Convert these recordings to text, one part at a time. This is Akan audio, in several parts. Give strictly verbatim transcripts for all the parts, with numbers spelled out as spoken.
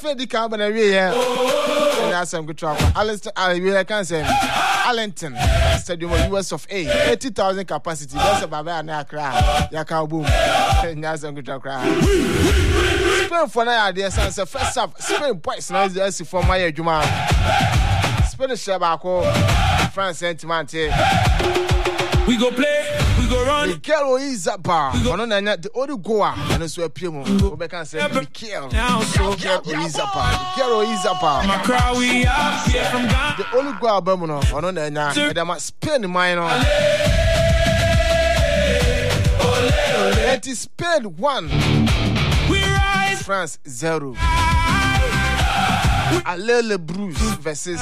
Fedi Carbon we here. And that's some good trouble. Allenton, I can say Allenton Stadium U S of A, eighty thousand capacity. That's about na cry. Yaka boom. And that's some good trouble. Spain for now, dear son. So first up, Spain boys now is for my Juma. Spanish Shabako, France sentiment. We go play, we go run. Mikel Oyarzabal. Ono na the only goal and so appear mo. We can say Mikel. Mikel Oyarzabal. Mikel Oyarzabal. My crowd we up here from Ghana. The only goal ba mo no. Ono na nya. E ma Spain man no. It is Spain one. We rise. France zero. Alele Bruce versus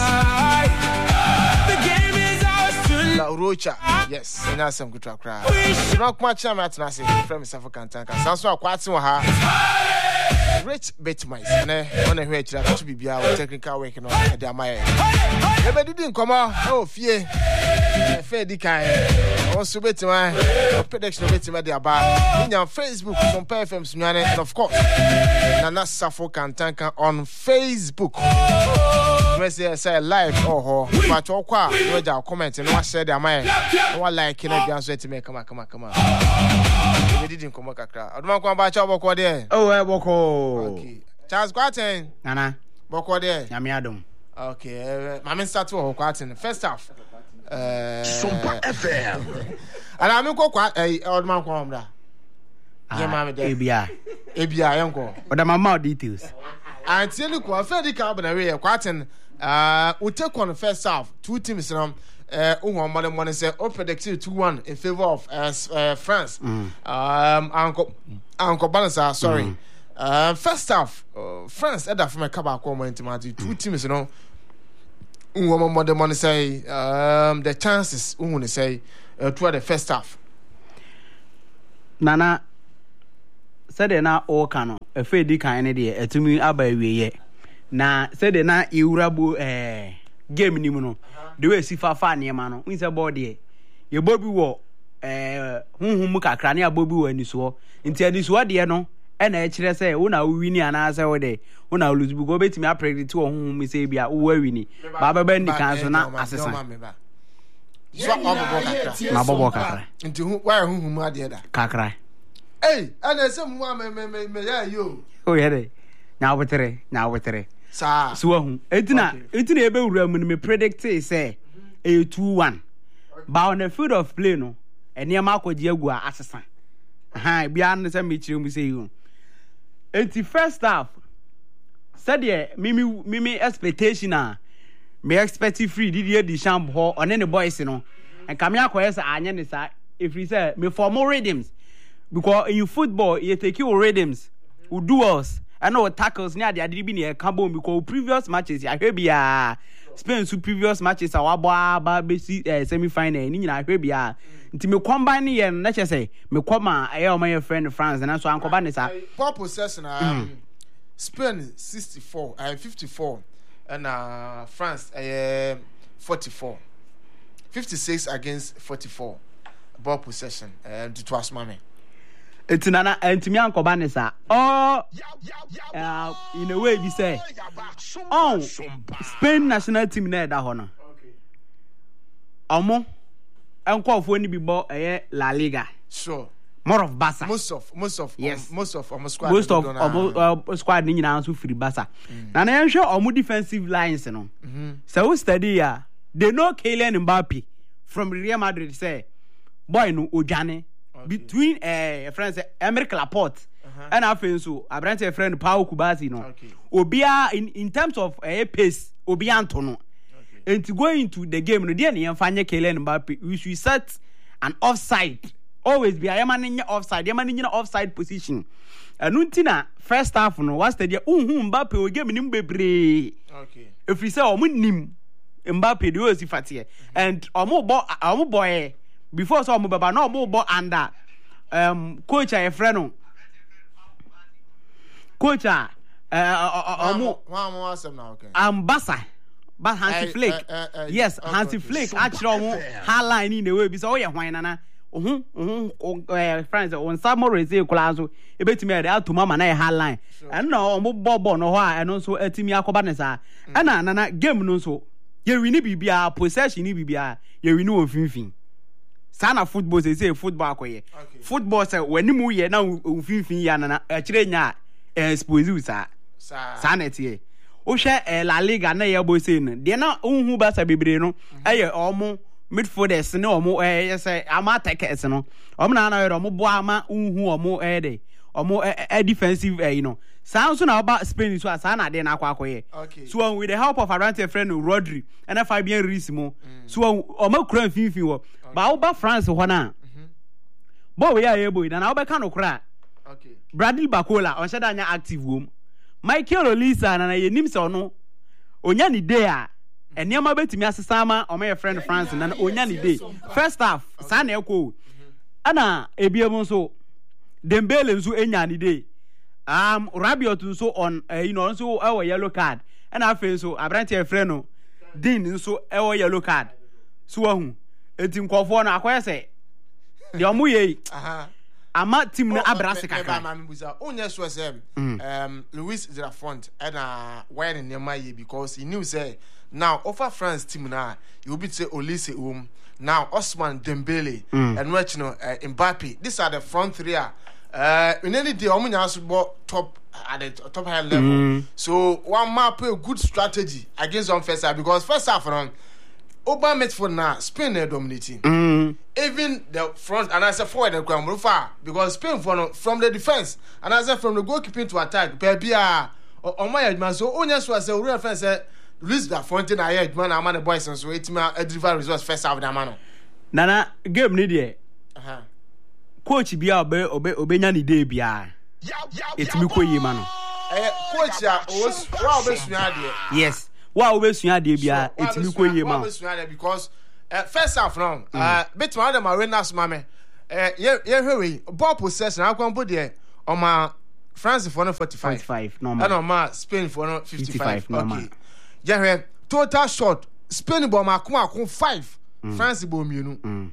La Rocha. Yes, and that's some good track. Not much time at Nasi from South Cantanka. Sounds like quite so hard. Rich bit mice, and on a way to be technical working on the Amaya. Never didn't come out. Oh, fear. Fair decay. Also, bet my prediction bit my dear bar. In your Facebook, compare F M's and of course, Nana Safo Cantanka on Facebook. Message say live or but all qua no comment and what said am I what like you know be answer to me come on come on come on we didn't come back akra oduma kwa ba cha boko there oh eh boko okay Charles Quarten nana boko there nyame adom okay mama start to Quarten first half uh Sumpa F M and I'm go kwa eh oduma kwa mra yeah mama there ebia ebia yanko odama more details until you Fedi Carbon away Quarten uh we take on the first half two teams now uh one more than say all predicted two one in favor of uh, uh, France mm. um uncle uncle Balansa sorry mm. uh first half uh, France either from a cover comment two teams you know one more than say um the chances we say uh, toward the first half nana said na all cano a Fedi kind idea a to me abaye na said na iurabu eh game ni mu no the way si fa fa ne ma no win say board ye ye bobi wo eh hunhum mu kakra ne abobi wo aniso nti aniso de no e na e kire say wo na wo wini ana say wo de wo na lose bu go betimi apredict wo hunhum say bia wo wini ba ba ba ndi kan so na asesa so obobo kakra na bobo kakra nti hu why hunhum ade da kakra hey ana say mu me me me ya yo o yere na wotere na wotere sa so hu etina etina ebe wura mu me predict say e two one ba on the field of play no ene ma akwaji agu a asesa ha bia no say me kire mu say you enti first half said ye mimi mimi expectation a me expect free Didier Deschamps ho on the boys no and come akoye say anya ne sa if we say me for more rhythms because in football you take your rhythms you duels I know tackles near the Adibi near Cabo because previous matches I hear be a Spain su previous matches our ba basi semi final ni na hear be a nti me combine here na che say me come a my friend France and so anko ba ne sa ball possession um Spain sixty-four and fifty-four and uh France uh, forty-four fifty-six against forty-four ball possession um to twas mame etinana entimi ankoba ne sa oh uh, in a way we say oh Spain national team na da ho no okay omo enkofo ni bi bo eh La Liga sure more of Barca most of most of yes. um, most of um, squad most of um, uh, squad ni nyina so free Barca mm. na na yenhwe omo defensive lines no mhm so we study ya they know Kylian Mbappe from Real Madrid say boy no odwane okay. Between eh uh, friends Emerick Laporte uh-huh. and afen so abrante friend Pau Kubasi no okay. Obia in in terms of eh uh, pace obia anto no okay. And to go into the game no dey na yemfa Kylian Mbappe we should set an offside always be ayama nya offside ayama nya offside position anu ntina first half no was the unhu Mbappe o game nim bebre okay if we say omo nim Mbappe dey o si fatie and omo bo omo boy before so omo baba no omo bo under um coach a friend coach a omo one more asem na okay ambassa but Hansi Flick yes Hansi Flick actually omo high line in the way be so oh yeah hwan nana ohun ohun eh friends on Samuel say kula so e betimi e ato mama na e hard line and na o mo bobo no ho a eno so atimi akoba ne sa na na game no so ye wini bibia possession ni bibia ye wini won finfin sana football say say football akoye football say wani mu ye na finfin ya na e kire nya expose sa sa na tie o hwe La Liga na ye bo say no de na unhu ba sa bebre no eye omo midfielders ne omo eh yes ama attackers no omo na na omo bo ama unhu omo eh de omo eh defensive eh you know sound so na oba Spain so asa na de na akwa akoye so with the help of Arante friend Rodri and Fabian Ruiz mo so omo kura finfin wo ba oba France ho na bo we ya boy na oba ka no kura okay Bradley Bacola on sheda nya active wo Michael Olise na na ye nim se ono onya ni day a eniema betimi asesama o my friend France na onya ni day first half sa na ekwo ana ebiem so Dembele nso enya ni day um Rabiot nso on uh, you know nso e yellow card ana afen so Abrante friend no Dean nso e yellow card so ahu eti nkofo na akoye se de omo ye aha ama team na abrase kaka ma mbuza onye so se um Luis de la Font na when in my year because he knew say now offer France team na you will be say Olise um now Osman Dembele mm. and what you know uh, Mbappe these are the front three uh in any day omunya so top at the top high level mm. so one map a good strategy against on first half because first half from Oba Medford now Spain are dominating mm. even the front and I say forward and come far because Spain from from the defense and I say from the goalkeeping to attack baby ah on my man so onya so say real friend say Luis da Fonte na ya man na man boys so etima deliver results first half da man nana game ni de aha coach bia obe obe obenya ni day bia etimi koyi ma no eh coach a wa obesua de yes wa obesua de bia etimi koyi ma obesua de because uh, first half now uh bit one of my winners mama eh ye ye hwe ball possession akwampo de o ma France for no forty-five forty-five normal and o ma Spain for no fifty-five, fifty-five normal. Okay yeah total shot Spain ball ma ko akon five mm. France ball mienu mm.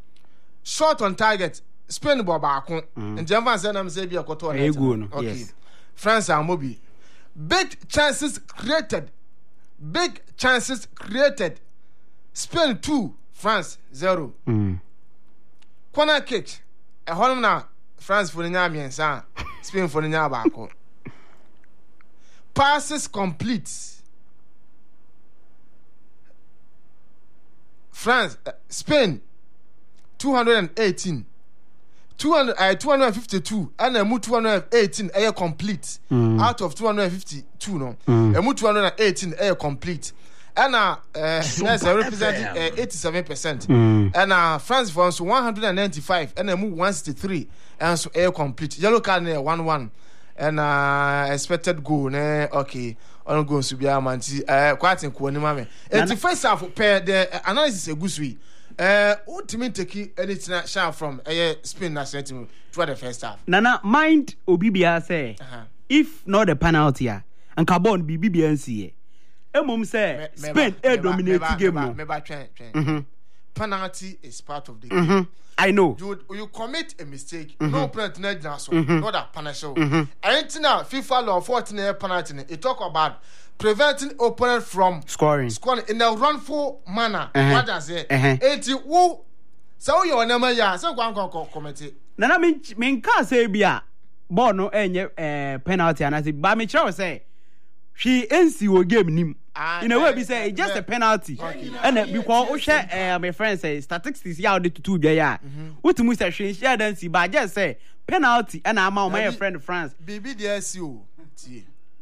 shot on target Spain ball ba akon and Jamvan say na say bi akoto na okay yes. France are mobi big chances created big chances created Spain two France zero mm. corner kick e honum na France for nya miensa Spain for nya ba akon passes complete France uh, Spain two hundred eighteen two hundred uh, two hundred fifty-two and emu two hundred eighteen air complete mm. out of two hundred fifty-two no mm. emu two hundred eighteen air complete and uh, uh yes representing uh, eighty-seven percent mm. and uh France for so one hundred ninety-five and emu one sixty-three and so air complete yellow card ne one one and uh expected goal ne okay on go so bia manti eh quite in ko ni ma me and the first half per the analysis egusui eh ultimate take anything share from eh Spain national team through the first half nana mind obi bia say uh-huh. if not the penalty ah and carbon bibi bia nsie emom say Spain e dominate game no me ba twen twen mhm penalty is part of the game mhm I know you you commit a mistake mm-hmm. no penalty na jina so mm-hmm. not that punishable mm-hmm. anything na FIFA law fourteen penalty it talk about preventing opponent from scoring scoring in a wrongful manner uh-huh. what does it uh-huh. it wo so you na ma ya so kwan kwan comment nana me me nka say bia ball no enye eh penalty and I say ba me kire say hwe ensi wo game nim in a way be say it's just a penalty okay. And because we share uh, my friend say statistics ya de tutu bia ya what mu say hwe share dan si ba just say penalty and ama my friend France bibi dey see o tie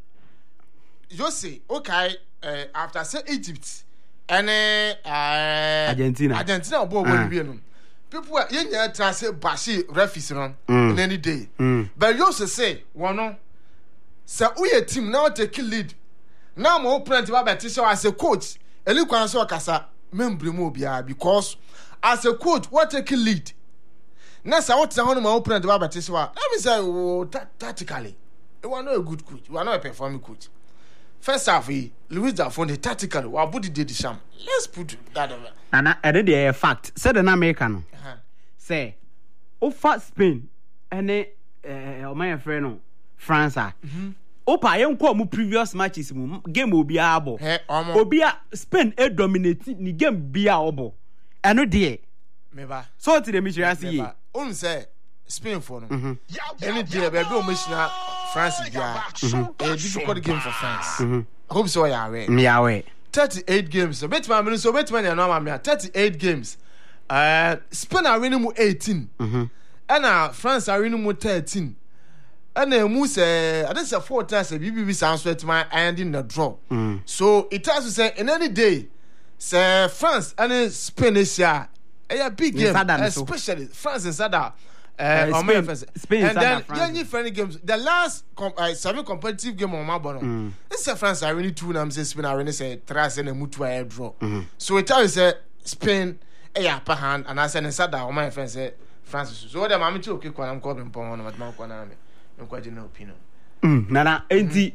you say okay uh, after say Egypt and uh, Argentina Argentina bo bo uh. no people you nya try say bashi referees no mm. in any day mm. but you say one no say we team now take lead now my opponent ba bet say as a coach eli kwan so kasa membre mu bia because as a coach what take lead na say what say my opponent ba bet say let me say oh, tactically you are not a good coach you are not a performing coach first half Luis da Fonte tactically wa body dey the sham let's put that over ana ede dey fact said na America no say ofa Spain ene eh o my friend France ah opa yen ko mu previous matches mu game obi abo obi a Spain e dominate ni game bia obo eno de meba so ti de mi shira see on say Spain for no any day baby o machina France bia a difficult game for France I hope so you are aware me aware thirty-eight games so bet man so bet man na no ma thirty-eight games uh Spain are winning mu eighteen mhm and France are winning mu thirteen. And then mu say I think say four times say B B B sound sweat man and in the draw. Mm. So it has to say in any day say France and Spain is here a big game especially France and Sada uh, uh Spain, Spain and then any friendly games the last com- uh, seven competitive game on my bono mm. This say France are really two and say Spain are really say three and mutu a draw. Mm-hmm. So it has to say Spain a upper hand and I say Sada on my friend say France so them am too okay kwa am call them pon but man kwa na me no no opinion mm nana enti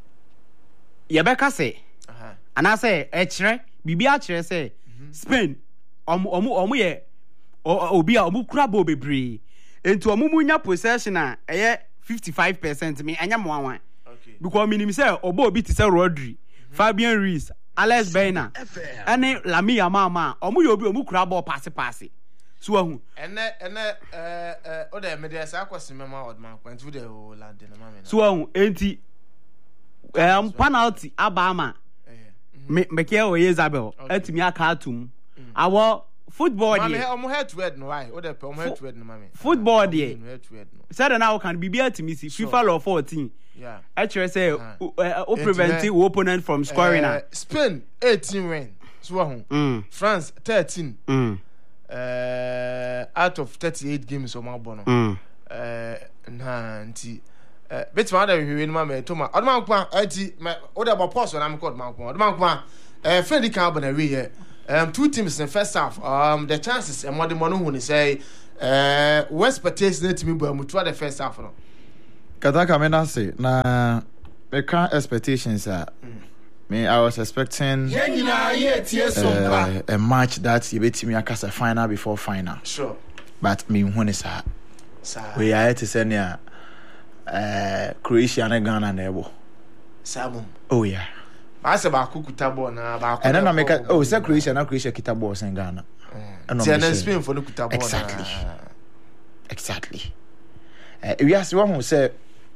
yebeka say aha ana say e kire bibi a kire say Spain omu omu omu ye obi a omu kura bo bebre enti omu munya possession a eye fifty-five percent me anya mo anwan okay because minimum say obo obi ti say Rodri Fabian Ruiz Alex Baena ene Lami Yamal omu ye obi omu kura bo pass pass so ahu ene ene eh eh o de me dey say akwese mema odman kwant we dey o land na mama na so ahu enti um penalty abama me me ke o Isabel atimi aka atum awo football dey mama omo head to head no why o de pe omo head to head no mama football dey said na o can be atimi si FIFA law fourteen yeah actually say o prevent the opponent from scoring. Spain eighteen win so ahu France thirteen mm. Uh, out of thirty-eight games on my bono. Mm. Uh, nah, nti. Uh, bet my other we win my to my. Odman kwa, eti my other about pause when I'm called man kwa. Odman kwa. Uh, friendly carbon away here. Um, two teams in the first half. Um, the chances and what the money when they say. Uh, West expectations need to be but mutual the first half no. Kataka me na say na the current expectations are. Mm. Me, I was expecting uh, a match that you bet me a final before final. Sure. But me when is that? We are to send ya uh, Croatia and Ghana nebo. Samu. Oh yeah. I said about Kutabo na about. And then I make a, oh say Croatia na Croatia kitabo in Ghana. And then Spain for the Kutabo. Exactly. Exactly. Uh, we ask one who say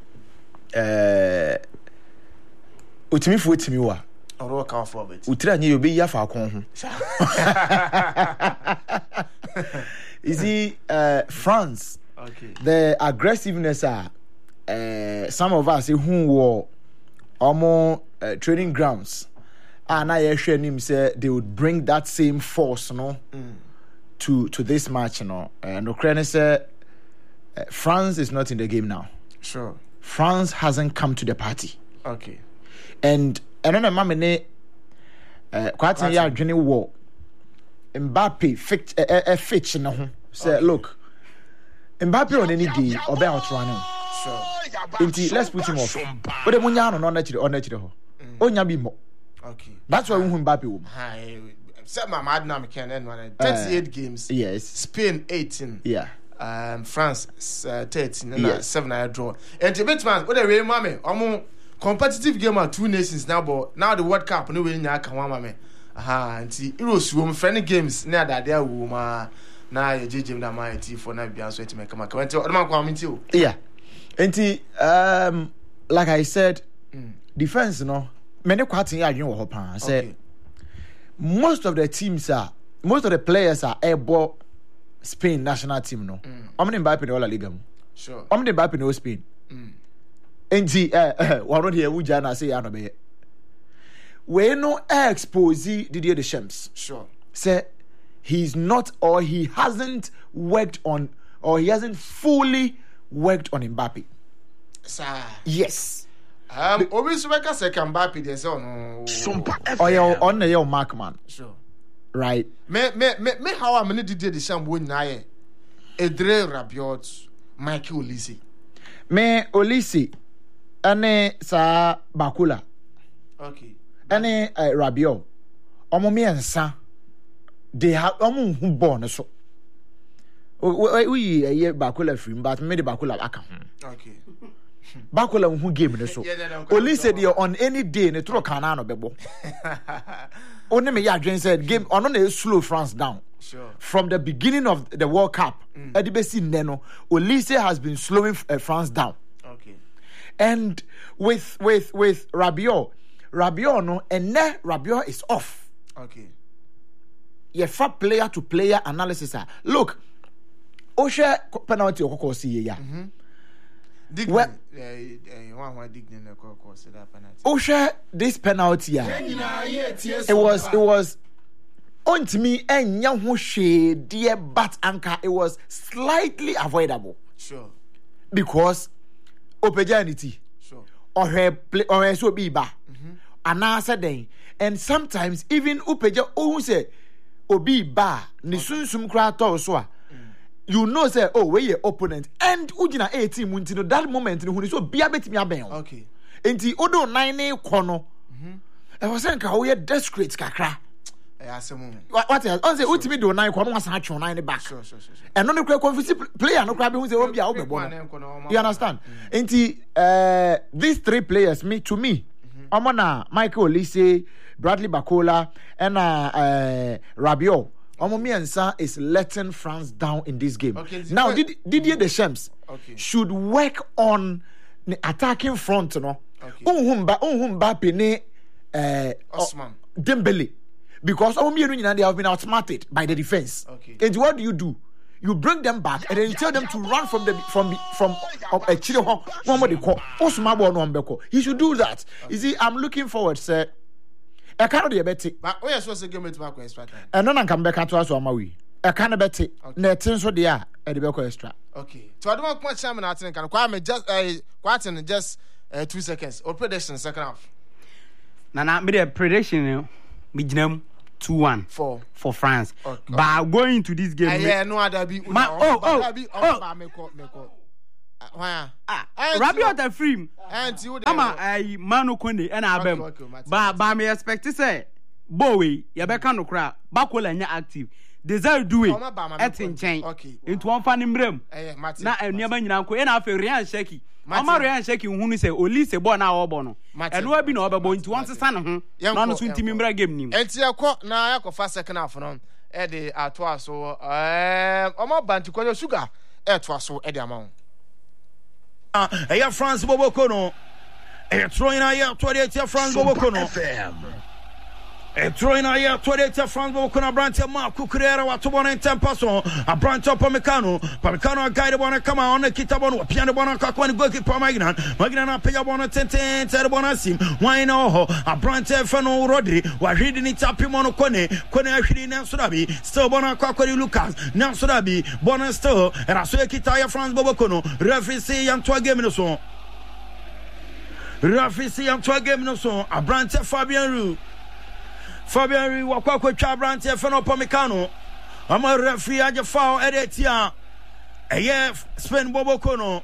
uh utimi fu utimi wa oro ka for bit utira nye obi ya fa kon ho is he uh France okay the aggressiveness are uh some of us who were almost uh, training grounds and I assure him say they would bring that same force no mm. to to this match you know and Ukraine say uh, France is not in the game now. Sure. France hasn't come to the party. Okay. And and then mama ne uh quite a year journey war Mbappe fit a fitch no ho say look Mbappe on any day or be out running sure inti let's put him off but the munya no na chire on na chire ho onya bi mo okay that's why we Mbappe wo hi say my mad na me can end one thirty-eight games yes Spain eighteen yeah um France uh, thirteen and yes. seven I draw and the bitman what the way mama omo competitive game at two nations now but now the World Cup no wey nya kan wa mama aha nti Euros wo friendly games na da da wo ma na ye jejem na my T for na bia so eti make make nti o man kwa minti o yeah nti um like I said mm. defense no me ne kwatin ya adwen wo ho pa say okay. Most of the teams are most of the players are able Spain national team no am ne Mbappe no la liga mu sure am ne Mbappe no Spain mm. Enti eh one here we na say ya no be we no expose Didier Deschamps sure say he's not or he hasn't worked on or he hasn't fully worked on Mbappe sir yes um obi so make say Mbappe dey say no oh yeah on the mark man sure right me me me me how am Didier Deschamps won na ye Edre Rabiot Michael Olise me Olise ane sa Bakula okay ane uh, Rabiot omo me ensa they have omo hu ball no so we a year Bakula free, but made Bakula aka. Okay. Bakula who game the so. Only said you on any day in a throw canano bebo. Only me Yadrin said game on a slow France down. Sure. From the beginning of the World Cup, Edibesi Neno, Olise has been slowing uh, France down. Okay. And with with with Rabiot, Rabiot no, and now Rabiot is off. Okay. Yeah, for player to player analysis. Ah. Look, Osha penalty or course yeah. Dignan, well, one one Dignan course that penalty. Osha this penalty yeah. It was it was on to me and young shade dear but anchor it was slightly avoidable. Sure. Because opportunity. Sure. Or her play or her so be ba. And answer then. And sometimes even upeja oh say obi ba ni sunsum kra to so a you know say oh we your opponent and ugina eighteen munti no that moment no hu so bia betimi aben. Okay. Enti odo nine ne kono. Mhm. E was say nka wo ye desperate kakra. Eh asemu. What what on say ultimate do nine kono was atwe nine back. Sure sure sure. And no no confuse player no kra be hu say o bia wo be bo. You understand? Enti uh these three players me to me Omona Michael Olise, Bradley Bakola, and uh, uh, Rabiot. Omo Miensa is letting France down in this game. Okay, now, did Didier Deschamps okay. should work on the attacking front, you know. Unhumba, Unhumba, Pene, Osman, Dembele, because Omo Miensa they have been outsmarted by the defense. Okay. And what do you do? You bring them back and then you tell them to run from the from from a chile one more they call Osmabo no Mbeko. He should do that. Okay. You see, I'm looking forward, sir. I can't be a betty. But we are supposed to give it back extra time. And none come back to us on my way. I can't bet it. Netin so they are at the Beko extra. Okay. So I don't want much time. I think I'm quite just uh quite in just uh, two seconds or prediction second half. Nana made a prediction. Me two one for for France. Okay. But going to this game, uh, yeah, no other be. Ma- oh oh oh. Why? Ah, Rabiot the free. Ama I Manu Konde and Abem. But but me expect to say, Bowie, Yabeka no cry. Bakola nya active. Desire do it. At in chain. Okay. Into one fan in Brem. Na e never nyina ko e na afa Rian Sheki. Ama Rian Sheki hunu say Olise bo na obo no. And we be no obo into one san ho. Na no so ntimi mbra game nim. Enti akọ na yakọ fa second half no. E de ato so eh omo banti ko sugar e to so e de amount. Eya France Boboko no. E throwing aya to the France Boboko no. E throwing aya to the France Boboko na Brante Marco Creera wa to bona tempaso. A Brante Pamecano, Pamecano guide bona come on the kitabon piano bona kakwan goalkeeper Magnan. Magnan na pega bona tenten ter bona sim. Why no a Brante Fano Rodri wa reading it up mono kone kone ahiri na Surabi still bona kakwari Lucas na Surabi bona still and aso kitaya France Boboko no. Referee say yam to game no so. Referee say yam to game no so. A Brante Fabian Ru Fabian Ru wakwa kwa twa Brante Fano Pamecano. Ama referee aje foul edetia. Eye Spain Boboko no.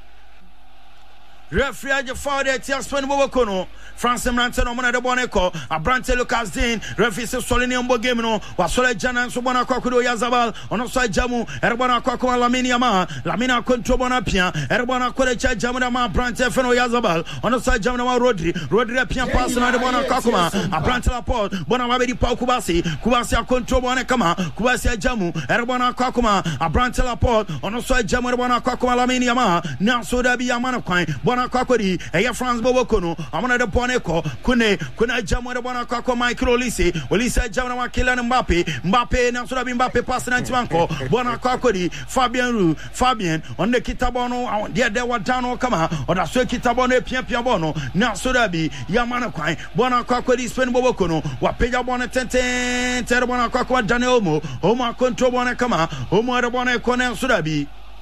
Referee aje foul edetia Spain Boboko no. France Brante no mona de boneko. A Brante Lucas Din. Referee se solini ombo game no. Wa sole jana so bona kwa kudo Yazabal. Ono so jamu. Erbona kwa kwa Lamine Yamal. Lamine control bona pia. Erbona kwa cha jamu na ma Brante Fano Yazabal. Ono so jamu na ma Rodri. Rodri pia pass na de bona kwa kuma. A Brante Laporte. Bona mabedi pa Kubasi. Kubasi a control bona kama. Kubasi a jamu. Erbona kwa kuma. A Brante Laporte. Ono so jamu de bona kwa kuma Lamine Yamal. Na so da bi Yamal kwa. Bona kwa kwa di. Eya France Boboko no. Amona de Neko kune kuna jamu de bona kwa Michael Olise Olise jamu na Kylian Mbappe Mbappe na so da Mbappe pass na Ntimanko bona kwa kodi Fabian Ru Fabian on the kitabono on there there wa down kama on so kitabono pia pia bono na so da bi Yamana kwa bona kwa kodi Spain Boboko no wa peja bona tenten ter bona kwa kwa Daniel Omo Omo control bona kama Omo de bona ko na so da bi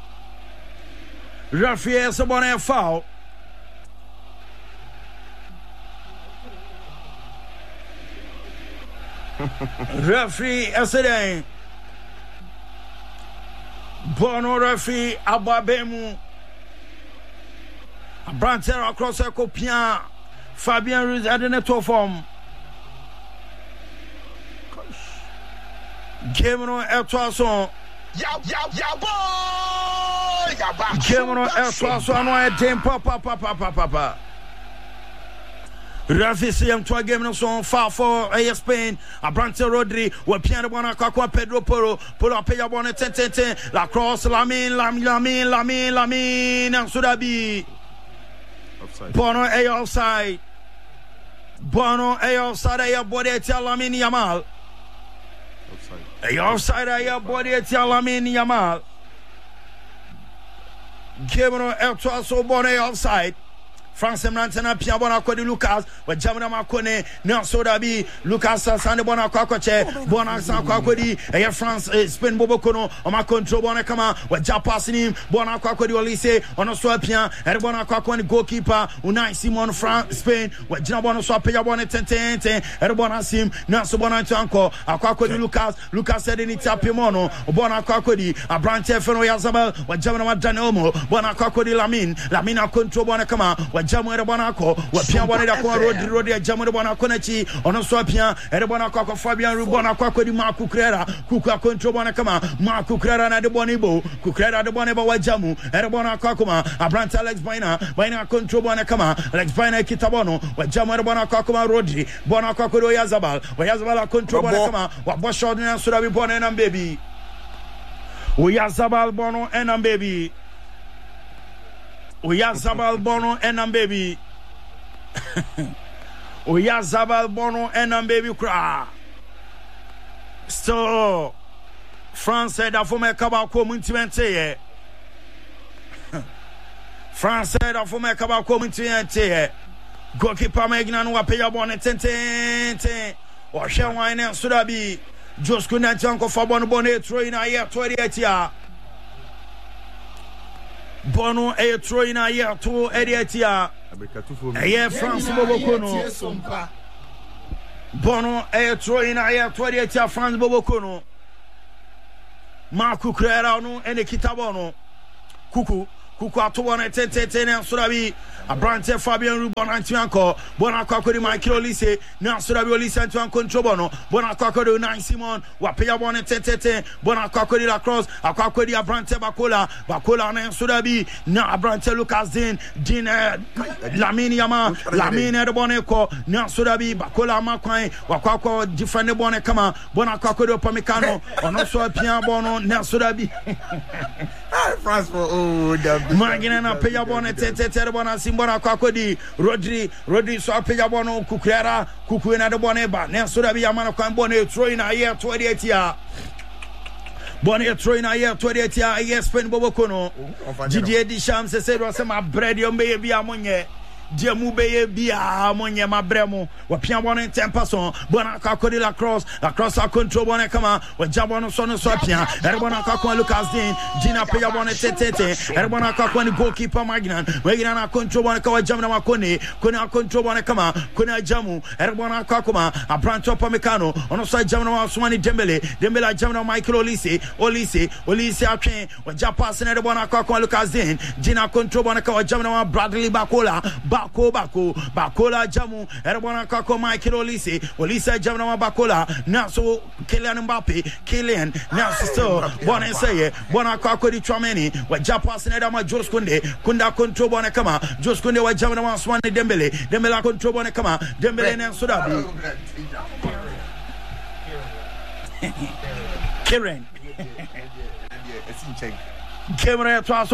Rafael so bona foul. Referee yesterday Bono referee Ababemu Brante across a copia Fabian Ruiz at the network form Game no Eltoason Gemino Elso Ano Dem Papa Papa Papa. Rafi Siam to a game no so far for A Spain. Abrante Rodri, we piano bona Kakwa Pedro Poro, Polo Paya Bona ten ten ten, La Cross, Lamin, Lam Lamin, Lamin, Lamin, and Sudabi. Bono A offside. Bono A offside, A body at Lamin Yamal. A offside, A body at Lamin Yamal. Gemino Elso so Bono offside. France Mrantana Pia Bona Kodi Lucas, but Jamina Makone, Nelson Dabi, Lucas Sande Bona Kwakoche, Bona San Kwakodi, a France, Spain Bobokono, or my control Bona Kama, what Japassing him, Bona Kwakodi Olise, on a Swapia, and Bona Kwakoni goalkeeper, Unai Simon France, Spain, what Jabona Swapia Bona Tente, and Bona Sim, Nelson Bona Tanko, a Kwakodi Lucas, Lucas said in Itapimono, Bona Kwakodi, a Brante Feno Yazabel, what Jamina Danomo, Bona Kwakodi Lamin, Lamina control Bona Kama, what Jamu Bonako, what Pia Bonada Road, Road, Jamu Bonaconechi, on a Swapia, and Bonako, Fabian Rubona Kwakodi, Marco Crera, Kuka control Bonacama, Marco Crera and the Bonibo, Kukrera the Bonibo, Jamu, and Bonacoma, Abranta Alex Bina, Bina control Bonacama, Alex Bina Kitabono, what Jamu Bonacoma Rodri, Bonacodo Yazabal, where Yazabala control Bonacama, what Boshon and Surabi Bon and baby. Yazabal Bono and baby. Oya Zabal Bono and baby. Oya Zabal Bono and baby cry. So France said that for me Kabako Muntimente. France said that for me Kabako Muntimente. Goalkeeper Megnan Wapaya Bonnet Tente. Or Shawine and Sudabi. Just couldn't uncle for Bon Bonnet throwing a year twenty-eight year. Bono a throwing a year to Ediatia. A year France Bobokono. Bono a throwing a year to Ediatia France Bobokono. Marco Crerano and the Kitabono. Kuku. Kuku Atuana Tete and Surabi. Abrante Fabian Rubon Antianco. Bonacocodi Michael Lise. Now Surabi Olise Antoine Controbono. Bonacocodi Nine Simon. Wapea Bonnet Tete. Bonacocodi Lacrosse. Acocodi Abrante Bacola. Bacola and Surabi. Now Abrante Lucas Din. Din Lamini Yama. Lamini Boneco. Now Surabi. Bacola Maquai. Wakako different Bonecama. Bonacocodi Pamicano. On also Pian Bono. Now Surabi. France for oh, Magina Payabone Tete Terebona Simbona Kakodi Rodri Rodri so Payabono Kukrera Kukuina de Boneba Nesurabi Yamana Kambone throwing a year twenty-eight year Bonnet throwing a year twenty-eight year yes Spain Bobokono Didier Deschamps said was my bread your baby amonye Diamu beye bia monye mabremo wa pia won ten person bona kakodi la cross la cross a control bona kama wa jabono so no so pia e bona kakon Lucas Din Gina pia bona tetete e bona kakon goalkeeper Magnan we gina na control bona ka wa jamna makoni koni control bona kama koni jamu e bona kakoma Abrante Pamecano ono so jamna wa Ousmane Dembele Dembele jamna Michael Olise Olise Olise atwen wa japass na e bona kakon Lucas Din Gina control bona ka wa jamna wa Bradley Bacola Bako Bako Bacola Jamu Erebona Kako Michael Olise Olise Jamna Bacola Naso Kylian Mbappe Kylian Naso so Bona Seye Bona Kako di Trameni wa Japas na dama Jos Kunde Kunda control bona kama Jos Kunde wa Jamna wa Ousmane Dembele Dembele control bona kama Dembele na Sudabi Kieran Kieran to